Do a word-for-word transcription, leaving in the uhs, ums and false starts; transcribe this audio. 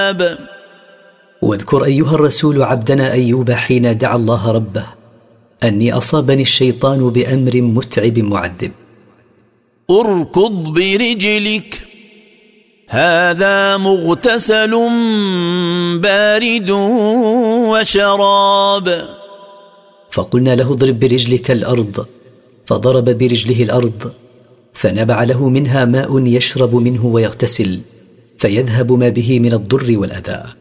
واذكر أيها الرسول عبدنا أيوب حين دعا الله ربه أني أصابني الشيطان بأمر متعب معذب. اركض برجلك هذا مغتسل بارد وشراب. فقلنا له اضرب برجلك الأرض، فضرب برجله الأرض فنبع له منها ماء يشرب منه ويغتسل، فيذهب ما به من الضر والأذى.